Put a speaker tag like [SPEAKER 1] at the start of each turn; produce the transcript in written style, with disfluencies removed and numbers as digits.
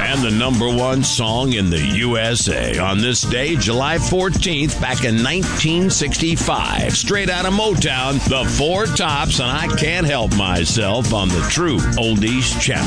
[SPEAKER 1] and the #1 song in the USA on this day, July 14th, back in 1965. Straight out of Motown, the Four Tops, and I Can't Help Myself on the True Oldies Channel.